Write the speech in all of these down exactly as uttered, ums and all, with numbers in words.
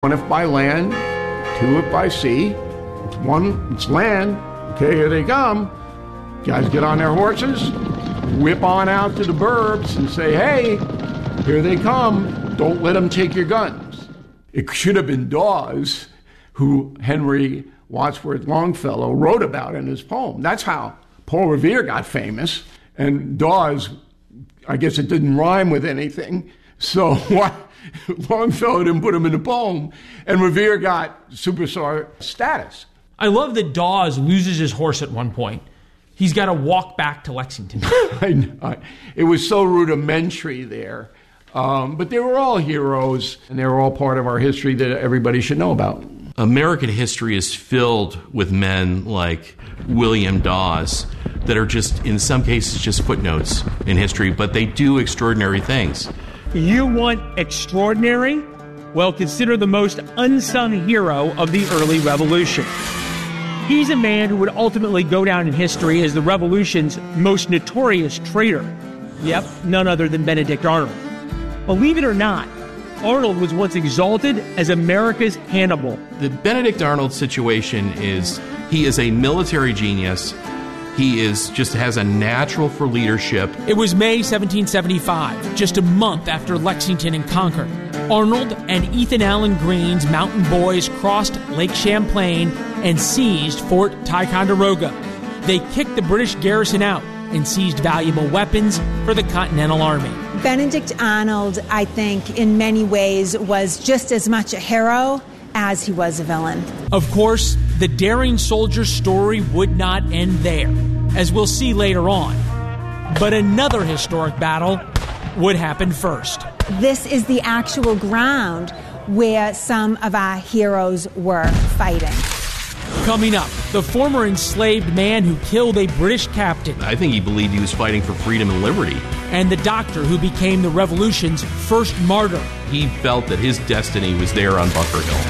One if by land, two if by sea. It's one, it's land. Okay, here they come. Guys get on their horses, whip on out to the burbs and say, hey, here they come. Don't let them take your guns. It should have been Dawes, who Henry Wadsworth Longfellow wrote about in his poem. That's how Paul Revere got famous. And Dawes, I guess it didn't rhyme with anything. So what? Longfellow didn't put him in the poem. And Revere got superstar status. I love that Dawes loses his horse at one point. He's got to walk back to Lexington. I know. It was so rudimentary there. Um, but they were all heroes, and they were all part of our history that everybody should know about. American history is filled with men like William Dawes that are just, in some cases, just footnotes in history, but they do extraordinary things. You want extraordinary? Well, consider the most unsung hero of the early revolution. He's a man who would ultimately go down in history as the revolution's most notorious traitor. Yep, none other than Benedict Arnold. Believe it or not, Arnold was once exalted as America's Hannibal. The Benedict Arnold situation is, he is a military genius. He is just has a natural for leadership. It was May seventeen seventy-five, just a month after Lexington and Concord. Arnold and Ethan Allen Greene's mountain boys crossed Lake Champlain and seized Fort Ticonderoga. They kicked the British garrison out and seized valuable weapons for the Continental Army. Benedict Arnold, I think, in many ways was just as much a hero as he was a villain. Of course, the daring soldier's story would not end there, as we'll see later on. But another historic battle would happen first. This is the actual ground where some of our heroes were fighting. Coming up, the former enslaved man who killed a British captain. I think he believed he was fighting for freedom and liberty. And the doctor who became the revolution's first martyr. He felt that his destiny was there on Bunker Hill.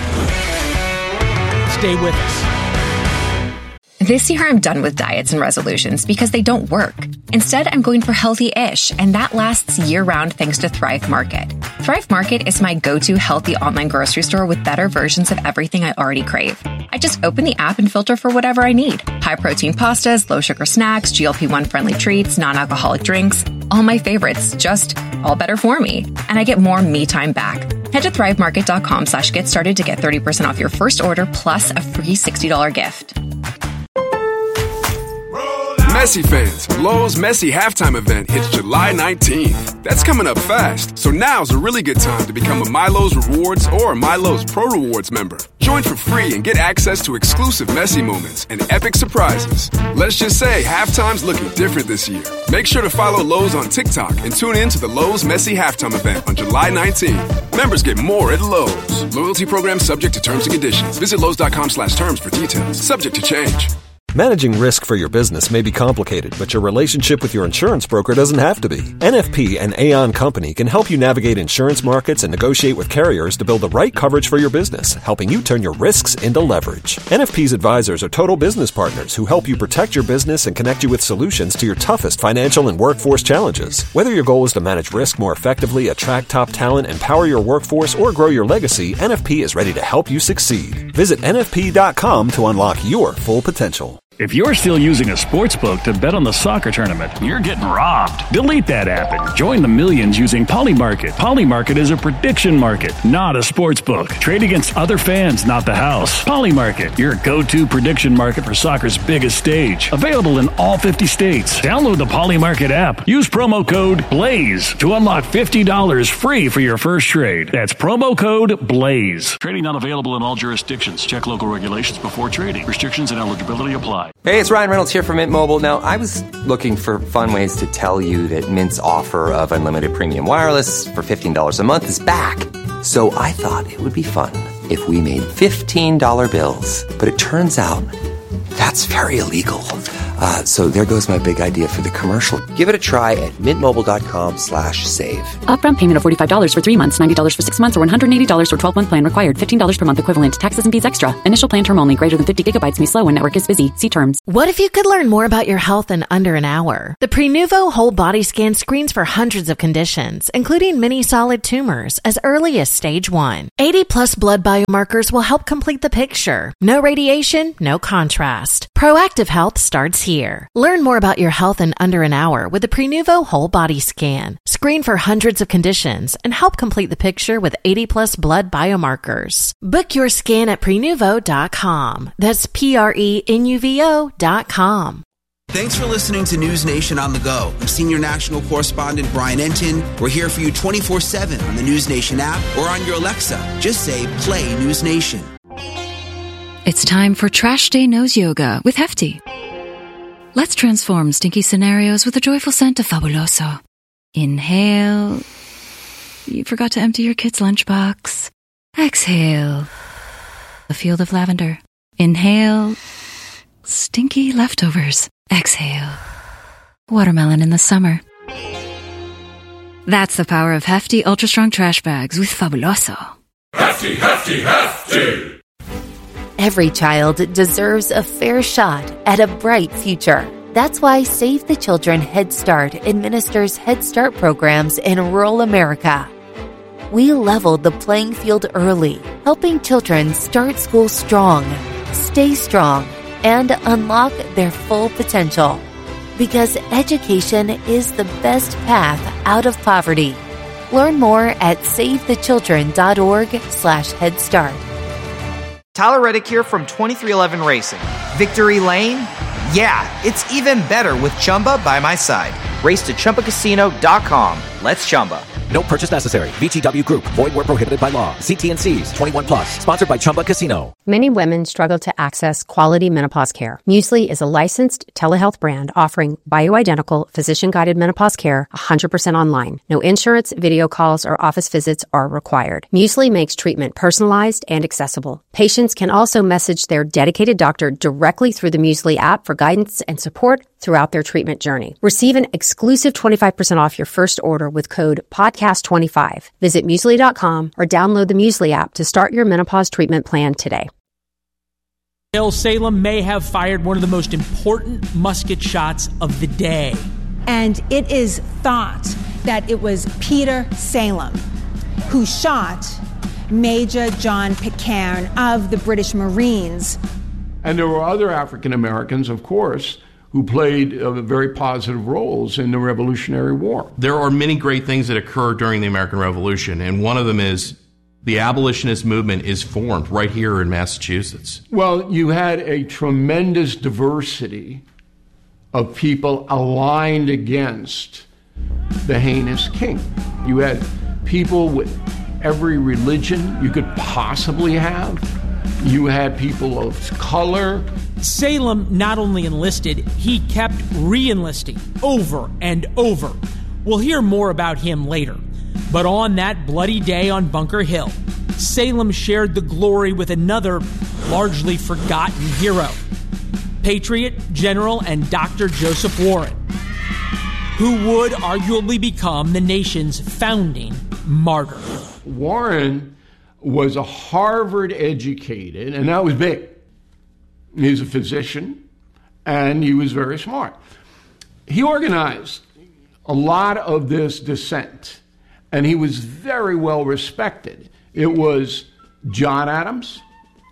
Stay with us. This year, I'm done with diets and resolutions because they don't work. Instead, I'm going for healthy-ish, and that lasts year-round thanks to Thrive Market. Thrive Market is my go-to healthy online grocery store with better versions of everything I already crave. I just open the app and filter for whatever I need. High-protein pastas, low-sugar snacks, G L P one friendly treats, non-alcoholic drinks. All my favorites, just all better for me. And I get more me time back. Head to thrivemarket.com slash get started to get thirty percent off your first order plus a free sixty dollars gift. Messi fans, Lowe's Messi halftime event hits July nineteenth. That's coming up fast, so now's a really good time to become a MyLowe's Rewards or MyLowe's Pro Rewards member. Join for free and get access to exclusive Messi moments and epic surprises. Let's just say halftime's looking different this year. Make sure to follow Lowe's on TikTok and tune in to the Lowe's Messi halftime event on July nineteenth. Members get more at Lowe's. Loyalty program subject to terms and conditions. Visit Lowe's.com slash terms for details. Subject to change. Managing risk for your business may be complicated, but your relationship with your insurance broker doesn't have to be. N F P and Aon Company can help you navigate insurance markets and negotiate with carriers to build the right coverage for your business, helping you turn your risks into leverage. N F P's advisors are total business partners who help you protect your business and connect you with solutions to your toughest financial and workforce challenges. Whether your goal is to manage risk more effectively, attract top talent, empower your workforce, or grow your legacy, N F P is ready to help you succeed. Visit N F P dot com to unlock your full potential. If you're still using a sportsbook to bet on the soccer tournament, you're getting robbed. Delete that app and join the millions using Polymarket. Polymarket is a prediction market, not a sportsbook. Trade against other fans, not the house. Polymarket, your go-to prediction market for soccer's biggest stage. Available in all fifty states. Download the Polymarket app. Use promo code BLAZE to unlock fifty dollars free for your first trade. That's promo code BLAZE. Trading not available in all jurisdictions. Check local regulations before trading. Restrictions and eligibility apply. Hey, it's Ryan Reynolds here from Mint Mobile. Now, I was looking for fun ways to tell you that Mint's offer of unlimited premium wireless for fifteen dollars a month is back. So I thought it would be fun if we made fifteen dollar bills. But it turns out that's very illegal. Uh, so there goes my big idea for the commercial. Give it a try at mintmobile.com slash save. Upfront payment of forty-five dollars for three months, ninety dollars for six months, or one hundred eighty dollars for twelve-month plan required. fifteen dollars per month equivalent. Taxes and fees extra. Initial plan term only. Greater than fifty gigabytes may slow when network is busy. See terms. What if you could learn more about your health in under an hour? The Prenuvo Whole Body Scan screens for hundreds of conditions, including many solid tumors, as early as stage one. eighty plus blood biomarkers will help complete the picture. No radiation, no contrast. Proactive health starts here. Learn more about your health in under an hour with the Prenuvo Whole Body Scan. Screen for hundreds of conditions and help complete the picture with eighty plus blood biomarkers. Book your scan at prenuvo dot com. That's P R E N U V O dot com. Thanks for listening to News Nation on the Go. I'm Senior National Correspondent Brian Entin. We're here for you twenty-four seven on the News Nation app or on your Alexa. Just say, play News Nation. It's time for Trash Day Nose Yoga with Hefty. Let's transform stinky scenarios with a joyful scent of Fabuloso. Inhale. You forgot to empty your kid's lunchbox. Exhale. A field of lavender. Inhale. Stinky leftovers. Exhale. Watermelon in the summer. That's the power of Hefty Ultra Strong Trash Bags with Fabuloso. Hefty, Hefty, Hefty! Every child deserves a fair shot at a bright future. That's why Save the Children Head Start administers Head Start programs in rural America. We leveled the playing field early, helping children start school strong, stay strong, and unlock their full potential. Because education is the best path out of poverty. Learn more at savethechildren.org slash Head Start. Tyler Reddick here from twenty-three eleven Racing. Victory Lane? Yeah, it's even better with Chumba by my side. Race to Chumba Casino dot com. Let's Chumba. No purchase necessary. V G W Group. Void where prohibited by law. See T and C's. twenty-one plus. Sponsored by Chumba Casino. Many women struggle to access quality menopause care. Muesli is a licensed telehealth brand offering bioidentical, physician-guided menopause care one hundred percent online. No insurance, video calls, or office visits are required. Muesli makes treatment personalized and accessible. Patients can also message their dedicated doctor directly through the Muesli app for guidance and support throughout their treatment journey. Receive an exclusive twenty-five percent off your first order with code podcast twenty-five. Visit muesli dot com or download the Muesli app to start your menopause treatment plan today. Salem may have fired one of the most important musket shots of the day. And it is thought that it was Peter Salem who shot Major John Pitcairn of the British Marines. And there were other African Americans, of course, who played uh, very positive roles in the Revolutionary War. There are many great things that occurred during the American Revolution, and one of them is the abolitionist movement is formed right here in Massachusetts. Well, you had a tremendous diversity of people aligned against the heinous king. You had people with every religion you could possibly have. You had people of color. Salem not only enlisted, he kept re-enlisting over and over. We'll hear more about him later. But on that bloody day on Bunker Hill, Salem shared the glory with another largely forgotten hero, Patriot, General, and Doctor Joseph Warren, who would arguably become the nation's founding martyr. Warren was a Harvard-educated, and that was big. He's a physician, and he was very smart. He organized a lot of this dissent, and he was very well respected. It was John Adams,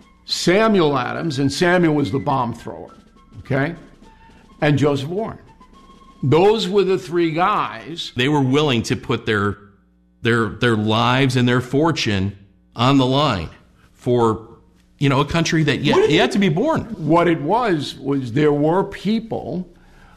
Samuel Adams, and Samuel was the bomb thrower, okay? And Joseph Warren. Those were the three guys. They were willing to put their their their lives and their fortune on the line for, you know, a country that yet, yet to be born. What it was, was there were people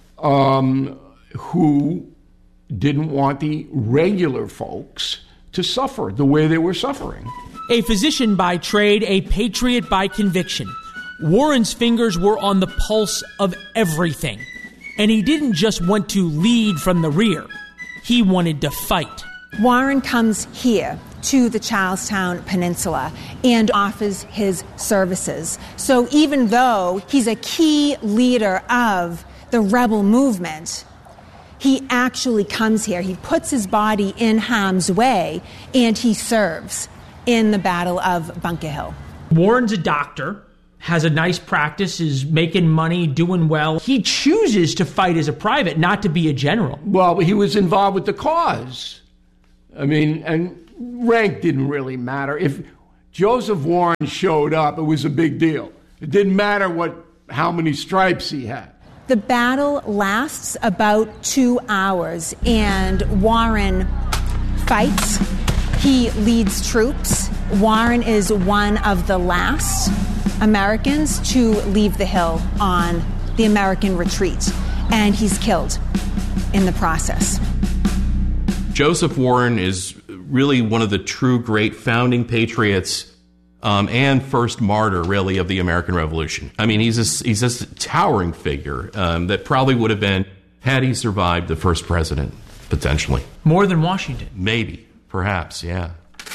um, who didn't want the regular folks to suffer the way they were suffering. A physician by trade, a patriot by conviction, Warren's fingers were on the pulse of everything. And he didn't just want to lead from the rear. He wanted to fight. Warren comes here to the Charlestown Peninsula and offers his services. So even though he's a key leader of the rebel movement, he actually comes here. He puts his body in harm's way, and he serves in the Battle of Bunker Hill. Warren's a doctor, has a nice practice, is making money, doing well. He chooses to fight as a private, not to be a general. Well, he was involved with the cause. I mean, and rank didn't really matter. If Joseph Warren showed up, it was a big deal. It didn't matter what how many stripes he had. The battle lasts about two hours, and Warren fights. He leads troops. Warren is one of the last Americans to leave the hill on the American retreat, and he's killed in the process. Joseph Warren is really one of the true great founding patriots Um, and first martyr, really, of the American Revolution. I mean, he's a, he's a towering figure um, that probably would have been, had he survived, the first president, potentially. More than Washington. Maybe. Perhaps, yeah.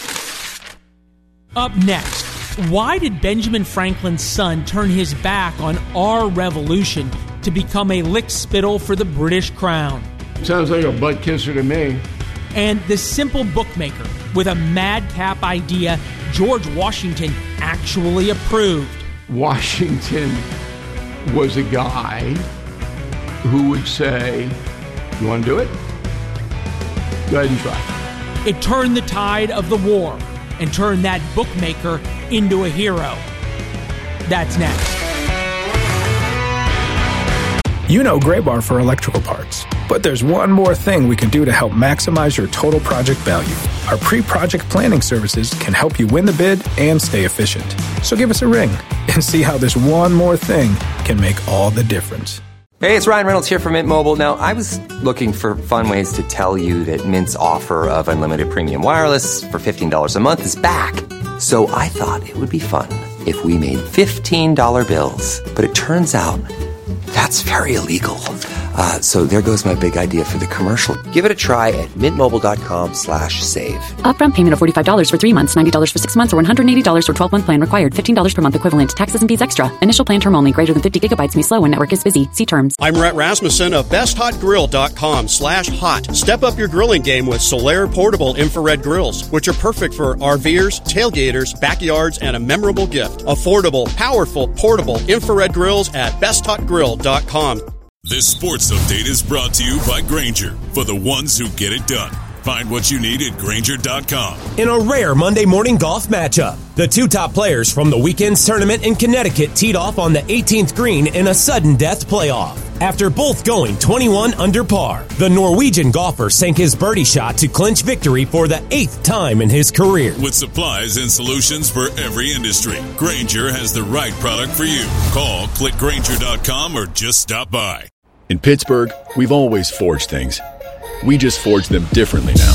Up next, why did Benjamin Franklin's son turn his back on our revolution to become a lickspittle for the British crown? Sounds like a butt kisser to me. And the simple bookmaker with a madcap idea George Washington actually approved. Washington was a guy who would say, "You want to do it? Go ahead and try." It turned the tide of the war and turned that bookmaker into a hero. That's next. You know Graybar for electrical parts, but there's one more thing we can do to help maximize your total project value. Our pre-project planning services can help you win the bid and stay efficient. So give us a ring and see how this one more thing can make all the difference. Hey, it's Ryan Reynolds here from Mint Mobile. Now, I was looking for fun ways to tell you that Mint's offer of unlimited premium wireless for fifteen dollars a month is back. So I thought it would be fun if we made fifteen dollar bills. But it turns out that's very illegal. Uh, so there goes my big idea for the commercial. Give it a try at mintmobile.com slash save. Upfront payment of forty-five dollars for three months, ninety dollars for six months, or one hundred eighty dollars for twelve-month plan required. fifteen dollars per month equivalent. Taxes and fees extra. Initial plan term only. Greater than fifty gigabytes may slow when network is busy. See terms. I'm Rhett Rasmussen of best hot grill dot com slash hot. Step up your grilling game with Solaire portable infrared grills, which are perfect for RVers, tailgaters, backyards, and a memorable gift. Affordable, powerful, portable infrared grills at best hot grill dot com. This sports update is brought to you by Grainger, for the ones who get it done. Find what you need at Grainger dot com. In a rare Monday morning golf matchup, the two top players from the weekend's tournament in Connecticut teed off on the eighteenth green in a sudden death playoff. After both going twenty-one under par, the Norwegian golfer sank his birdie shot to clinch victory for the eighth time in his career. With supplies and solutions for every industry, Grainger has the right product for you. Call, click Grainger dot com, or just stop by. In Pittsburgh, we've always forged things. We just forge them differently now.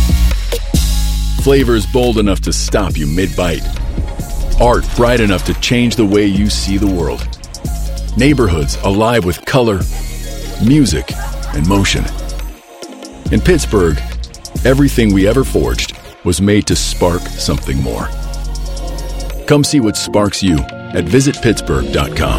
Flavors bold enough to stop you mid-bite. Art bright enough to change the way you see the world. Neighborhoods alive with color, music, and motion. In Pittsburgh, everything we ever forged was made to spark something more. Come see what sparks you at visit pittsburgh dot com.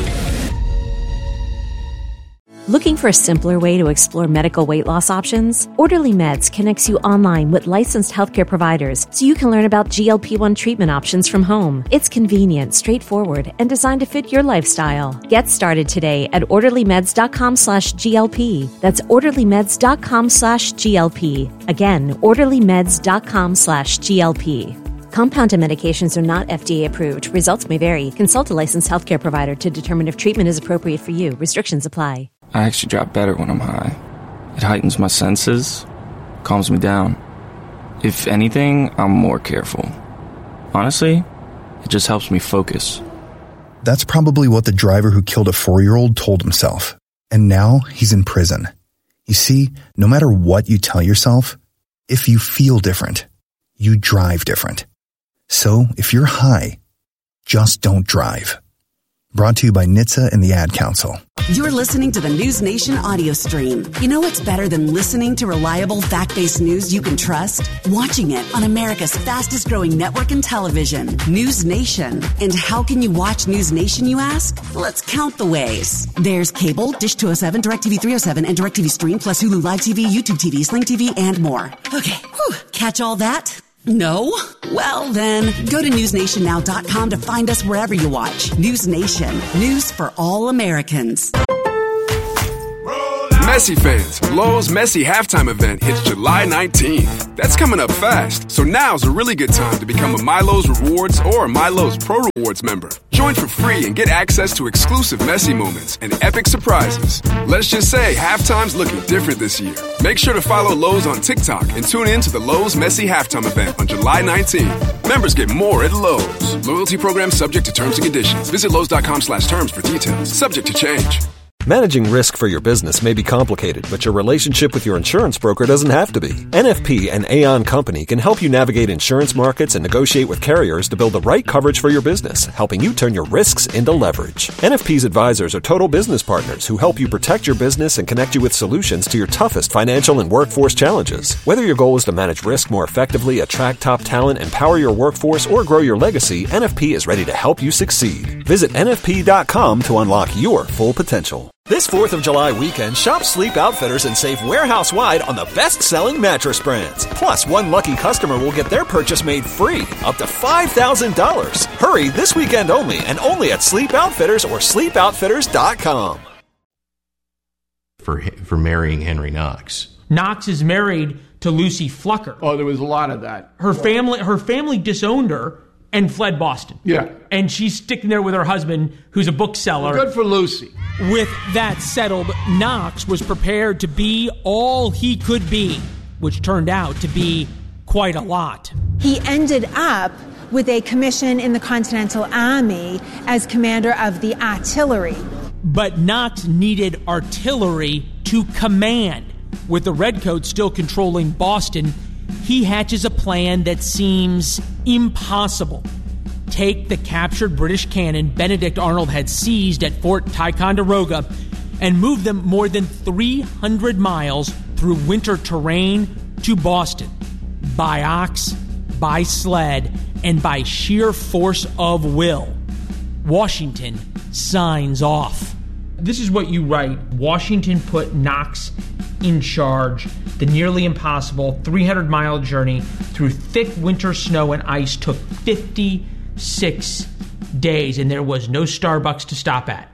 Looking for a simpler way to explore medical weight loss options? Orderly Meds connects you online with licensed healthcare providers so you can learn about G L P one treatment options from home. It's convenient, straightforward, and designed to fit your lifestyle. Get started today at orderlymeds.com slash GLP. That's orderlymeds.com slash GLP. Again, orderlymeds.com slash GLP. Compounded medications are not F D A approved. Results may vary. Consult a licensed healthcare provider to determine if treatment is appropriate for you. Restrictions apply. I actually drop better when I'm high. It heightens my senses, calms me down. If anything, I'm more careful. Honestly, it just helps me focus. That's probably what the driver who killed a four-year-old told himself. And now he's in prison. You see, no matter what you tell yourself, if you feel different, you drive different. So if you're high, just don't drive. Brought to you by N H T S A and the Ad Council. You're listening to the News Nation audio stream. You know what's better than listening to reliable, fact-based news you can trust? Watching it on America's fastest-growing network in television, News Nation. And how can you watch News Nation, you ask? Let's count the ways. There's cable, Dish two oh seven, DirecTV three oh seven, and DirecTV Stream, plus Hulu Live T V, YouTube T V, Sling T V, and more. Okay, whew. Catch all that? No? Well, then, go to news nation now dot com to find us wherever you watch. News Nation. News for all Americans. Messi fans, Lowe's Messi halftime event hits July nineteenth. That's coming up fast, so now's a really good time to become a MyLowe's Rewards or MyLowe's Pro Rewards member. Join for free and get access to exclusive Messi moments and epic surprises. Let's just say halftime's looking different this year. Make sure to follow Lowe's on TikTok and tune in to the Lowe's Messi halftime event on July nineteenth. Members get more at Lowe's. Loyalty program subject to terms and conditions. Visit Lowe's dot com slash terms for details. Subject to change. Managing risk for your business may be complicated, but your relationship with your insurance broker doesn't have to be. N F P and Aon Company can help you navigate insurance markets and negotiate with carriers to build the right coverage for your business, helping you turn your risks into leverage. N F P's advisors are total business partners who help you protect your business and connect you with solutions to your toughest financial and workforce challenges. Whether your goal is to manage risk more effectively, attract top talent, empower your workforce, or grow your legacy, N F P is ready to help you succeed. Visit N F P dot com to unlock your full potential. This fourth of July weekend, shop Sleep Outfitters and save warehouse-wide on the best-selling mattress brands. Plus, one lucky customer will get their purchase made free, up to five thousand dollars. Hurry, this weekend only, and only at Sleep Outfitters or sleep outfitters dot com. For, for marrying Henry Knox. Knox is married to Lucy Flucker. Oh, there was a lot of that. Her family, her family disowned her and fled Boston. Yeah. And she's sticking there with her husband, who's a bookseller. Good for Lucy. With that settled, Knox was prepared to be all he could be, which turned out to be quite a lot. He ended up with a commission in the Continental Army as commander of the artillery. But Knox needed artillery to command. With the Redcoats still controlling Boston, he hatches a plan that seems impossible. Take the captured British cannon Benedict Arnold had seized at Fort Ticonderoga and move them more than three hundred miles through winter terrain to Boston. By ox, by sled, and by sheer force of will, Washington signs off. This is what you write. Washington put Knox in charge. The nearly impossible three hundred mile journey through thick winter snow and ice took fifty-six days, and there was no Starbucks to stop at.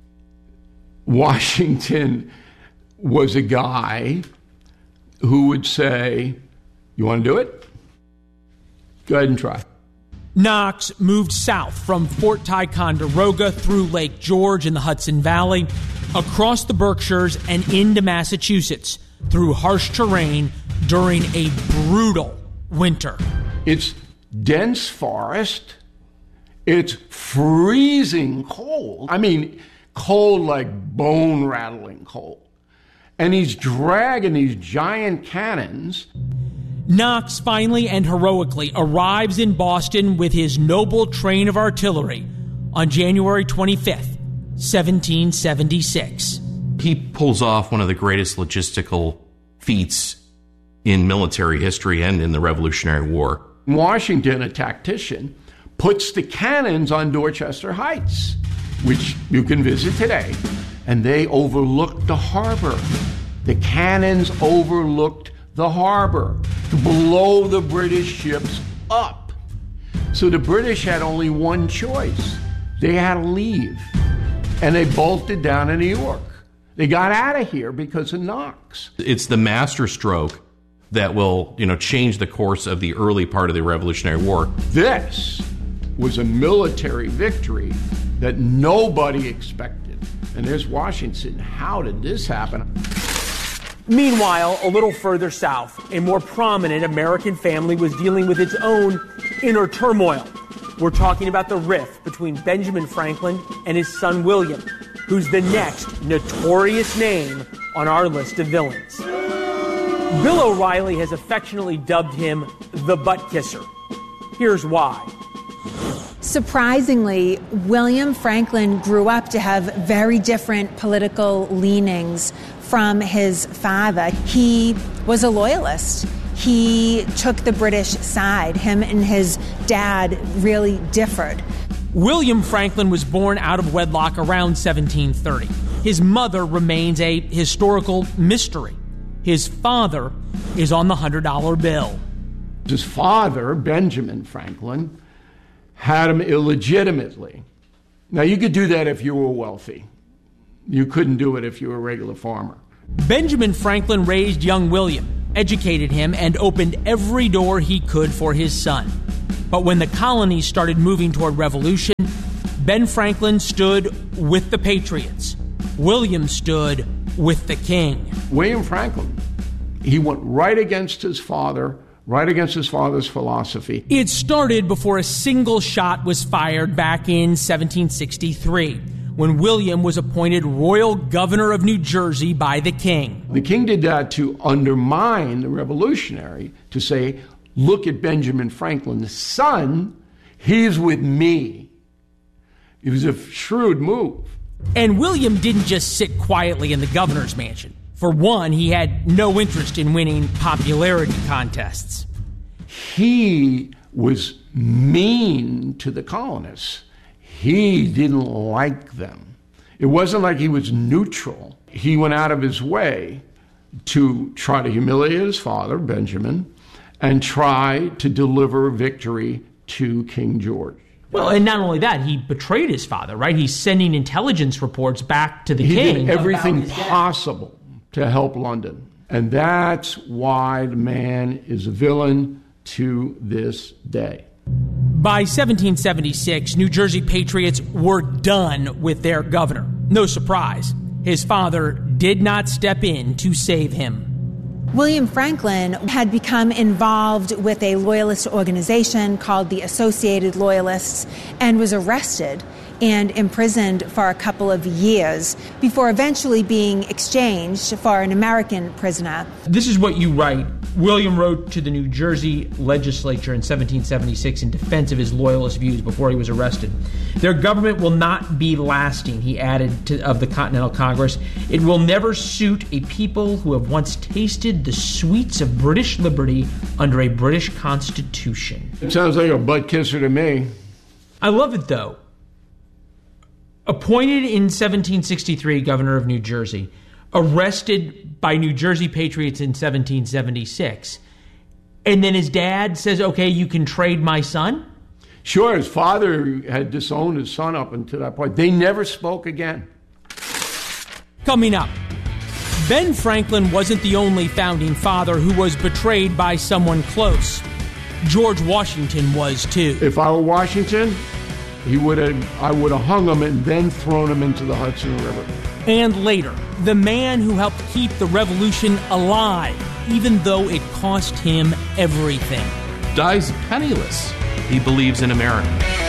Washington was a guy who would say, you want to do it? Go ahead and try. Knox moved south from Fort Ticonderoga through Lake George in the Hudson Valley, across the Berkshires and into Massachusetts through harsh terrain during a brutal winter. It's dense forest. It's freezing cold. I mean, cold like bone-rattling cold. And he's dragging these giant cannons. Knox finally and heroically arrives in Boston with his noble train of artillery on January twenty-fifth, seventeen seventy-six. He pulls off one of the greatest logistical feats in military history and in the Revolutionary War. Washington, a tactician, puts the cannons on Dorchester Heights, which you can visit today, and they overlooked the harbor. The cannons overlooked the harbor to blow the British ships up. So the British had only one choice. They had to leave. And they bolted down to New York. They got out of here because of Knox. It's the masterstroke that will, you know, change the course of the early part of the Revolutionary War. This was a military victory that nobody expected. And there's Washington. How did this happen? Meanwhile, a little further south, a more prominent American family was dealing with its own inner turmoil. We're talking about the rift between Benjamin Franklin and his son William, who's the next notorious name on our list of villains. Bill O'Reilly has affectionately dubbed him the butt kisser. Here's why. Surprisingly, William Franklin grew up to have very different political leanings from his father. He was a loyalist. He took the British side. Him and his dad really differed. William Franklin was born out of wedlock around seventeen thirty. His mother remains a historical mystery. His father is on the one hundred dollar bill. His father, Benjamin Franklin, had him illegitimately. Now, you could do that if you were wealthy. You couldn't do it if you were a regular farmer. Benjamin Franklin raised young William, educated him, and opened every door he could for his son. But when the colonies started moving toward revolution, Ben Franklin stood with the Patriots. William stood with the king. William Franklin, he went right against his father, right against his father's philosophy. It started before a single shot was fired back in seventeen sixty-three, when William was appointed royal governor of New Jersey by the king. The king did that to undermine the revolutionary, to say, look at Benjamin Franklin's son, he's with me. It was a shrewd move. And William didn't just sit quietly in the governor's mansion. For one, he had no interest in winning popularity contests. He was mean to the colonists. He didn't like them. It wasn't like he was neutral. He went out of his way to try to humiliate his father, Benjamin, and try to deliver victory to King George. Well, and not only that, he betrayed his father, right? He's sending intelligence reports back to the he king. He did everything possible to help London. And that's why the man is a villain to this day. By seventeen seventy-six, New Jersey Patriots were done with their governor. No surprise, his father did not step in to save him. William Franklin had become involved with a loyalist organization called the Associated Loyalists and was arrested and imprisoned for a couple of years before eventually being exchanged for an American prisoner. This is what you write. William wrote to the New Jersey legislature in seventeen seventy-six in defense of his loyalist views before he was arrested. Their government will not be lasting, he added to, of the Continental Congress. It will never suit a people who have once tasted the sweets of British liberty under a British constitution. It sounds like a butt kisser to me. I love it, though. Appointed in seventeen sixty-three governor of New Jersey, arrested by New Jersey Patriots in seventeen seventy-six, and then his dad says, okay, you can trade my son? Sure, his father had disowned his son up until that point. They never spoke again. Coming up, Ben Franklin wasn't the only founding father who was betrayed by someone close. George Washington was too. If I were Washington, he would have. I would have hung him and then thrown him into the Hudson River. And later, the man who helped keep the revolution alive, even though it cost him everything. Dies penniless. He believes in America.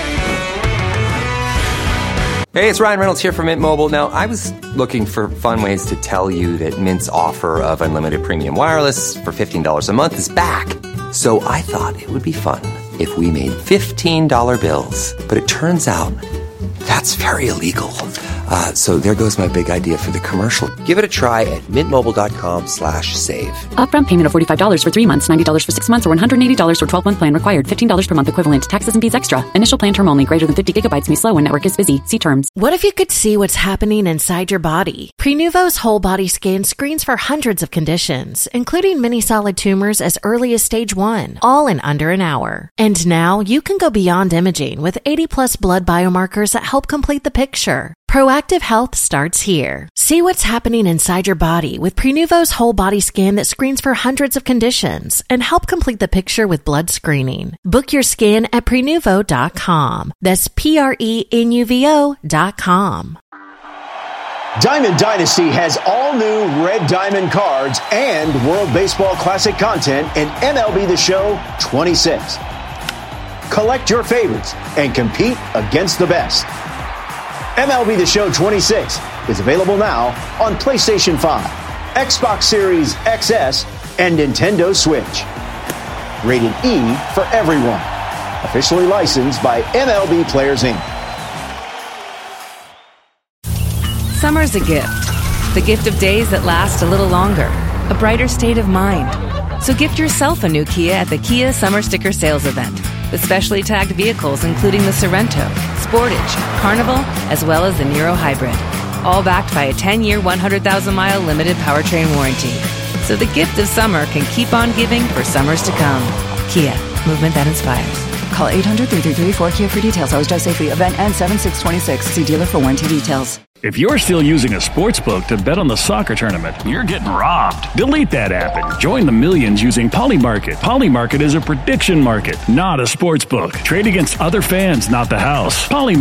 Hey, it's Ryan Reynolds here from Mint Mobile. Now, I was looking for fun ways to tell you that Mint's offer of unlimited premium wireless for fifteen dollars a month is back. So I thought it would be fun if we made fifteen dollar bills. But it turns out that's very illegal. Uh, so there goes my big idea for the commercial. Give it a try at mintmobile.com slash save. Upfront payment of forty-five dollars for three months, ninety dollars for six months, or one hundred eighty dollars for twelve-month plan required. fifteen dollars per month equivalent. Taxes and fees extra. Initial plan term only. Greater than fifty gigabytes may slow when network is busy. See terms. What if you could see what's happening inside your body? Prenuvo's whole body scan screens for hundreds of conditions, including many solid tumors as early as stage one, all in under an hour. And now you can go beyond imaging with eighty plus blood biomarkers that help complete the picture. Proactive health starts here. See what's happening inside your body with Prenuvo's whole body scan that screens for hundreds of conditions and help complete the picture with blood screening. Book your scan at Prenuvo dot com. That's P R E N U V O dot com. Diamond Dynasty has all new Red Diamond cards and World Baseball Classic content in M L B The Show twenty-six. Collect your favorites and compete against the best. M L B The Show twenty-six is available now on PlayStation five, Xbox Series X S, and Nintendo Switch. Rated E for everyone. officially licensed by M L B Players Incorporated. Summer's a gift. The gift of days that last a little longer. A brighter state of mind. So gift yourself a new Kia at the Kia Summer Sticker Sales Event. With specially tagged vehicles including the Sorrento, Sportage, Carnival, as well as the Niro Hybrid. All backed by a ten-year, one hundred thousand mile limited powertrain warranty. So the gift of summer can keep on giving for summers to come. Kia, movement that inspires. Call eight hundred, three three three, four K I A for details. Always drive safely. Event ends seven six twenty-six. See dealer for warranty details. If you're still using a sports book to bet on the soccer tournament, you're getting robbed. Delete that app and join the millions using Polymarket. Polymarket is a prediction market, not a sports book. Trade against other fans, not the house. Polymarket.